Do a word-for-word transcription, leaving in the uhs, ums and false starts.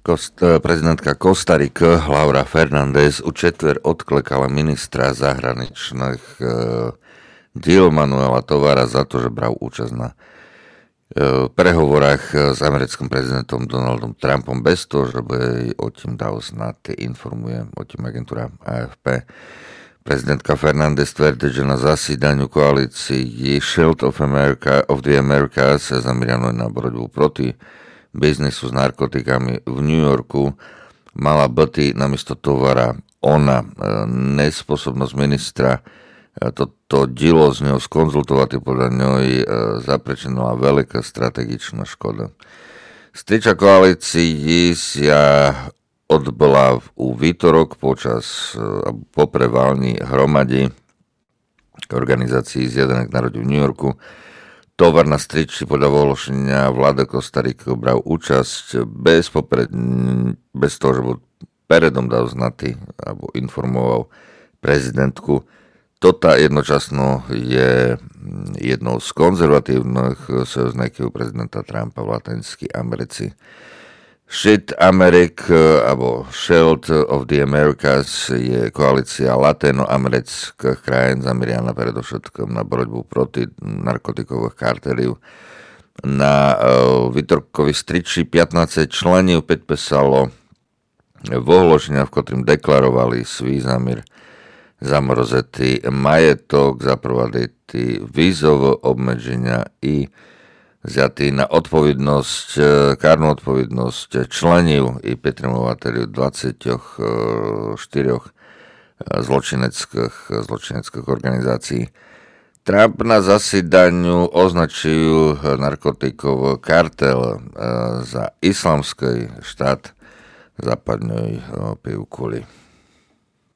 Kost, prezidentka Kostariky Laura Fernández u četver odklekala ministra zahraničných e, diel Manuela Tovara za to, že bral účasť na e, prehovorách s americkým prezidentom Donaldom Trumpom bez toho, že by jej o tým dal znať, informuje o tým agentúra á ef pé. Prezidentka Fernández tvrdí, že na zasídaniu koalícii Shield of America of the Americas sa zameriano na borotbu proti biznisu s narkotikami v New Yorku mala byť namiesto Tovara ona. Nespôsobnosť ministra toto dielo z ňou skonzultovať podľa ňoj zaprečenila veľká strategičná škoda. Striča koalícii sa odbola u vítorok počas popre valní hromady organizácií Zjednotených národov v New Yorku. Tovar na striči podľa ohlášenia vláda Kostariky bral účasť bez, popred, bez toho, že bol peredom dal znatý alebo informoval prezidentku. Toto jednočasno je jednou z konzervatívnych sojužníkov prezidenta Trumpa v Latinskej Americi. Shield Americ, alebo Shield of the Americas je koalícia latinoamerických krajín zamerianá predovšetkým na borotbu proti narkotikových kartelov. Na uh, Vítorkovi striči pätnásť členov podpísalo ohlášenia, v ktorým deklarovali svoj zámer zamroziť majetok, zaprovádiť vízové obmedzenia i vziatý na odpovednosť, kárnu odpovednosť členov i petrimovateľov dvadsaťštyri zločineckých, zločineckých organizácií. Trump na zasídaniu označujú narkotikov kartel za islamský štát západnej pivkuli.